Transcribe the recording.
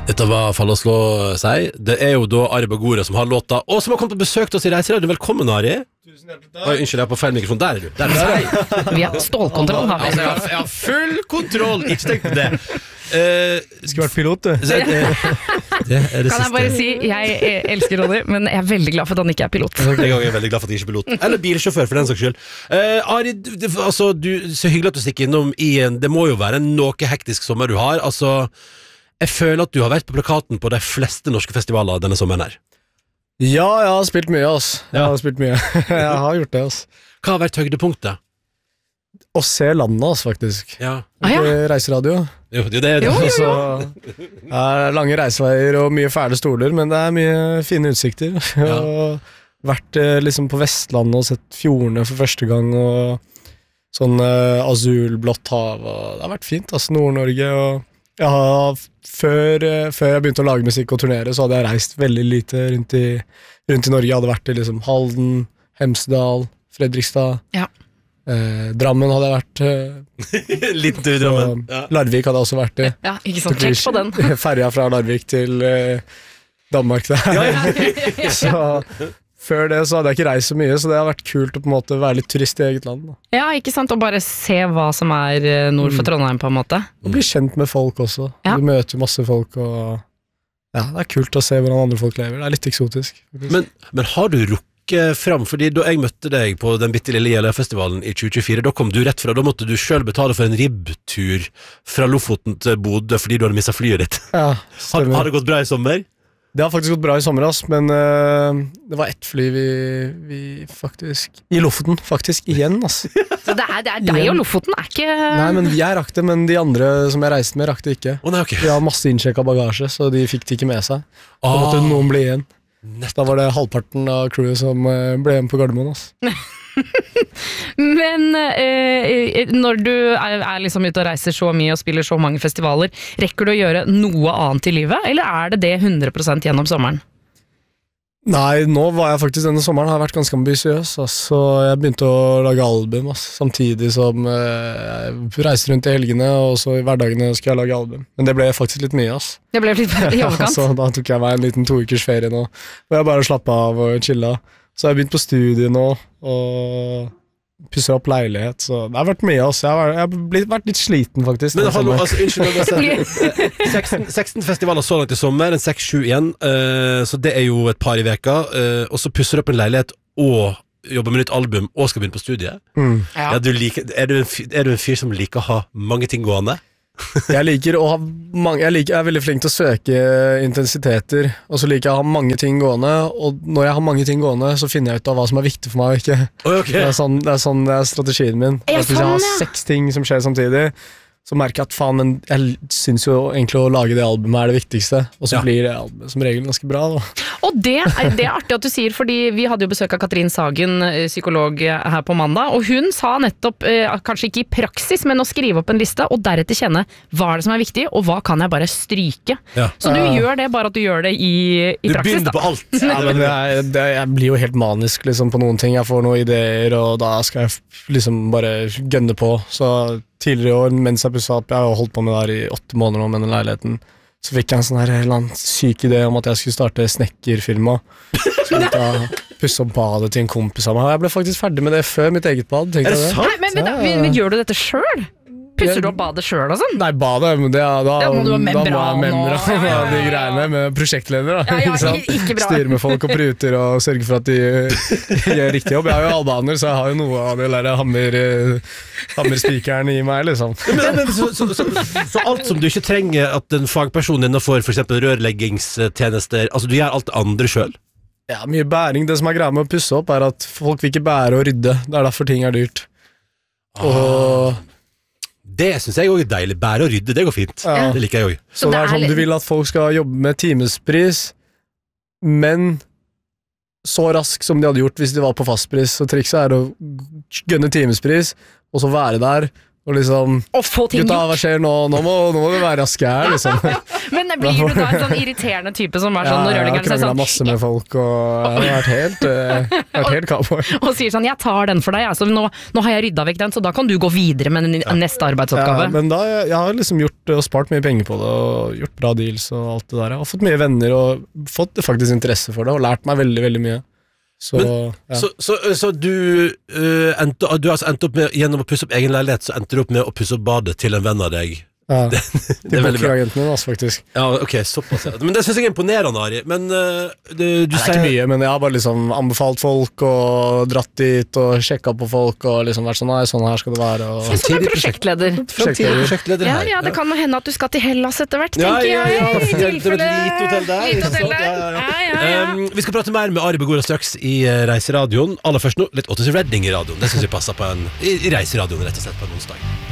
Dette var fall å slå seg. Det jo da Ari Bagora som har låta, og som har kommet på besøk til oss i Reiseradio. Velkommen, Ari. Tusen hjertelig takk. Oi, unnskyld, jeg på feil mikrofon. Der du. Vi har stålkontroll, har vi. Jeg har full kontroll. Ikke tenk på det. Skulle vært pilot, du. Det det Kan siste. jeg bare si, jeg elsker Ronny, men jeg veldig glad for at han ikke pilot. En gang er jeg veldig glad for at jeg ikke er pilot. Eller bilsjåfør, for den saks skyld. Ari, altså, så hyggelig at du stikker innom i en. Det må jo være en noe hektisk sommer du har. Altså, jeg føler at du har vært på plakaten på de fleste norske festivaler denne sommeren her. Ja, jeg har spilt mye, ass. Ja. Jeg har spilt mye. Jeg har gjort det, ass. Hva har vært høydepunktet? Å se landet, ass, faktisk. Ja. ja. Reiseradio. Jo, det Jo. Så, det lange reiseveier og mye fæle stoler, men det mye fine utsikter. Ja. Og vært liksom på Vestlandet og sett fjordene for første gang, og sånn azulblått hav, og det har vært fint, ass, Nord-Norge, og før jeg begynte å lage musikk og turnere, så hadde jeg reist veldig lite rundt i Norge. Jeg hadde vært i liksom Halden, Hemsedal, Fredrikstad. Ja. Drammen hadde jeg vært. Liten tur i Drammen. Så, Larvik hadde jeg også vært i. Ja, ikke sant, sjekk på den. Ferja fra Larvik til Danmark der. Så før det så hadde jeg ikke reist så mye, så det har vært kult å på en måte være litt turist i eget land. Da. Ja, ikke sant, og bare se hva som nord for Trondheim på en måte. Og bli kjent med folk også. Ja. Du møter masse folk, og ja, det kult å se hvordan andre folk lever. Det litt eksotisk. Men har du rukket fram, fordi da jeg møtte deg på den bitte lille Jeløya-festivalen i 2024, da kom du rett fra, da måtte du selv betale for en ribbtur fra Lofoten til Bodø fordi du hadde mistet flyet ditt. Ja, Har det gått bra i sommer? Det har faktisk gått bra i sommer, ass, men det var ett fly vi faktisk i Lofoten, faktisk, igjen, ass. Så det deg og Lofoten ikke... Nei, men jeg rakk det, men de andre som jeg reiste med, rakk det ikke. Nei, ok. De har masse innsjekket bagasje, så de fikk det ikke med seg. Da måtte noen bli igjen. Da var det halvparten av crewet som ble igjen på Gardermoen, ass. Men når du liksom ute og reiser så mye og spiller så mange festivaler, rekker du å gjøre noe annet i livet, eller det 100% gjennom sommeren? Nei, nå var jeg faktisk denne sommeren har jeg vært ganske ambisiøs, så jeg begynte å lage album, samtidig som jeg reiser rundt i helgene, og så i hverdagene skal jeg lage album. Men det ble faktisk litt mye, ass. Det ble litt i overkant. Så da tok jeg meg en liten 2 ukers ferie nå, hvor jeg bare slappet av og chillet. Så jeg har begynt på studiet nå, og pusser opp leilighet, så det har vært mye, ass. Jeg har vært litt sliten, faktisk. Men hallo, altså, unnskyld, 16 festivaler så langt i sommer, en 6-7 igjen, så det jo et par i veka, og så pusser du opp en leilighet og jobber med nytt album og skal begynne på studiet. Ja. Er du en fyr som liker å ha mange ting gående? Jeg liker å ha jeg er veldig flink til å søke intensiteter, og så liker jeg å ha mange ting gående, og når jeg har mange ting gående, så finner jeg ut av hva som er viktig for meg og ikke. Okay. Det er strategien min. Hvis jeg har 6 ting som skjer samtidig, så merker jeg at faen, men jeg synes jo egentlig å lage det albumet det viktigste, og så blir det albumet som regel ganske bra da. Og det artig at du sier, fordi vi hadde jo besøk av Katrin Sagen, psykolog her på mandag, og hun sa nettopp, kanskje ikke i praksis, men å skrive opp en liste, og deretter kjenne hva det som er viktig, og hva kan jeg bare stryke. Ja. Så du gjør det, bare at du gjør det i praksis. Du begynner på alt. Ja, men jeg blir jo helt manisk liksom, på noen ting. Jeg får noen ideer, og da skal jeg liksom bare gønne på. Så tidligere i år, mens jeg pusset opp, jeg har holdt på med det her i 8 måneder nå med den leiligheten, så fikk jeg en sånn her syk idé om at jeg skulle starte snekkerfirma. Så jeg pusse opp badet til en kompis av meg. Jeg ble faktisk ferdig med det før mitt eget bad. Er det sant? Men gjør du dette selv? Pusser du opp badet selv og sånn? Nei, badet, da må du ha membran og de greiene med prosjektleder da. Ikke bra. Styre med folk og pruter og sørge for at de gjør riktig jobb. Jeg har jo albaner, så jeg har jo noe av det der hammerspikeren i meg, liksom. Så alt som du ikke trenger at en fagperson innenfor for eksempel rørleggingstjenester, altså du gjør alt det andre selv? Ja, mye bæring. Det som er greia med å pusse opp at folk vil ikke bære og rydde. Det derfor ting dyrt. Og det synes jeg også deilig. Bære og rydde, det går fint. Ja. Det liker jeg også. Så det sånn, du vil at folk skal jobbe med timespris, men så rask som de hadde gjort hvis de var på fastpris. Så trikset å gønne timespris, og så være der, og liksom og få ting gutta, hva skjer nå? Nå må du være raske her, liksom. Men blir du da en sånn irriterende type som er sånn når jeg har rørleggeren sier kranglet sånn masse med folk, og jeg har vært helt cowboy. og sier sånn 'jeg tar den for deg', altså, nå har jeg rydda vekk den, så da kan du gå videre med den neste arbeidsoppgave. Ja, men da, jeg har liksom gjort og spart mye penger på det, og gjort bra deals og alt det der. Jeg har fått mye venner og fått faktisk interesse for det, og lært meg veldig, veldig mye. Så du endte opp med, gjennom å pusse opp egen leilighet, så endte du opp med å pusse opp badet til en venn av deg? Ja, det er veldig bra. Agenten min, faktisk. Ja, ok, såpass. Men det synes jeg er imponerende, Ari. Men du det er sier ikke mye, men jeg har bare liksom anbefalt folk og dratt dit og sjekka på folk og liksom vært sånn, nei, sånn her skal det være. Og Så du er prosjektleder. Fremtidig prosjektleder Ja, her. ja, det kan jo hende at du skal til Hellas etter hvert, Ja, tenker jeg. det er et tilfelle- lite hotell der. Lite ikke hotell sant? der. Ja. Vi skal prate mer med Ari Begora straks i Reiseradioen. Aller først nå, litt Otis Redding i radioen. Det synes vi passer på i Reiseradioen, rett og slett, på en onsdag.